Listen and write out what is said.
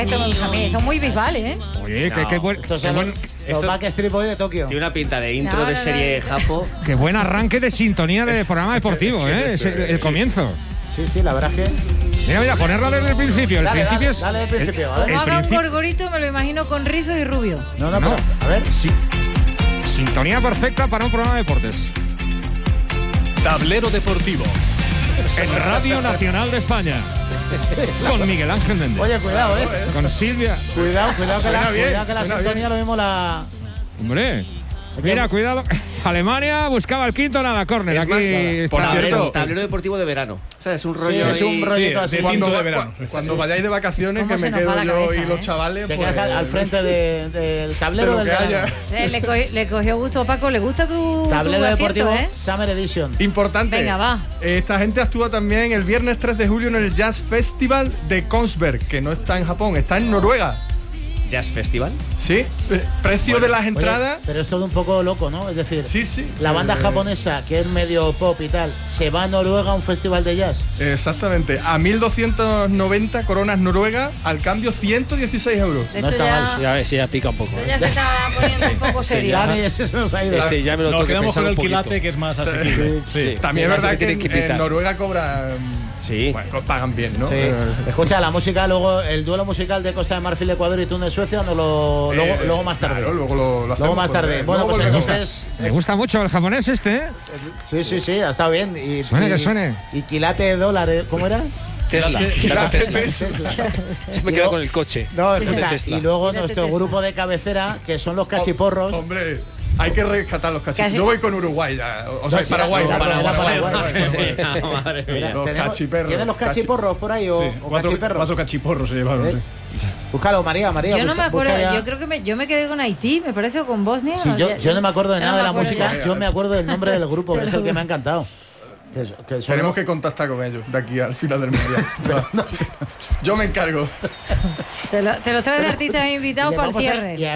Esto me gusta a mí, son muy visuales, ¿eh? Oye, qué buen... Los Backstreet Boys de Tokio. Tiene una pinta de intro de serie japo. Qué buen arranque de sintonía de programa deportivo, ¿eh? Es el comienzo. Sí, la verdad es que... Mira, ponerla desde el principio. El principio es... Dale desde el principio, a ver. Como haga un gorgorito, me lo imagino con rizo y rubio. No, pero, a ver. Sí. Sintonía perfecta para un programa de deportes. Tablero Deportivo. En Radio Nacional de España. Con Miguel Ángel Méndez. Oye, cuidado, Con Silvia. Cuidado que la Suena sintonía bien. lo mismo la... Hombre. Mira, cuidado. Alemania buscaba el quinto, nada, córner. Es Aquí más, está. tablero deportivo de verano. O sea, es un Sí, rollo es un rollito así. Cuando vayáis de vacaciones, que ¿Cómo se me nos quedo va la yo cabeza, y los chavales. Te pues, quedas al frente del tablero del de lo que verano. Le cogió gusto a Paco. ¿Le gusta tu Tablero acierto, deportivo eh? Summer Edition. Importante. Venga, va. Esta gente actúa también el viernes 3 de julio en el Jazz Festival de Kongsberg, que no está en Japón, está en Noruega. Jazz Festival. Sí, precio de las entradas. Oye, pero es todo un poco loco, ¿no? Es decir, Sí. la banda japonesa, que es medio pop y tal, se va a Noruega a un festival de jazz. Exactamente, a 1.290 coronas noruegas, al cambio 116 euros. Esto ya, Sí, ya pica un poco. esto ya se está poniendo un poco serio. Dani, ese se nos ha ido. Ese ya me lo Nos tengo que quedamos pensar con el un poquito. quilate, que es más asequible. Sí. También Ya es se verdad me que tiene que en invitar. Noruega cobran. Sí. Bueno, pagan bien, ¿no? Sí. Escucha, la música, luego el duelo musical de Costa de Marfil, Ecuador y Túnez, Suecia, luego más tarde. Claro, luego lo hacemos. Luego más tarde. Bueno, pues volvemos. entonces... Me gusta mucho el japonés este, ¿eh? Sí, ha estado bien. Y, Suene, y- que suene. Y quilate de dólares, ¿cómo era? Tesla. Quilate Tesla. Tesla. Se me queda con el coche. No, Quilate escucha, Tesla. y luego Quilate nuestro Tesla. grupo de cabecera, que son los cachiporros. Hombre, hay que rescatar los cachiporros. Casi- Yo voy con Uruguay ya. O sea, No, sí, Paraguay. era Paraguay. Madre mía. Mira, Los cachiperros. ¿Tienen los cachiporros por ahí o, Sí, o cuatro cachiperros? cachiporros se llevaron. ¿Eh? Sí. Búscalo, María. Yo no me acuerdo, busca ya. yo creo que yo me quedé con Haití, me parece, o con Bosnia. Sí, o yo no me acuerdo de no nada me de la acuerdo música, ya. yo me acuerdo del nombre del grupo, que es el que me ha encantado. Que son Tenemos que contactar con ellos de aquí al final del mundial. Yo me encargo. Te lo traes de artistas invitados le para el vamos a- cierre. y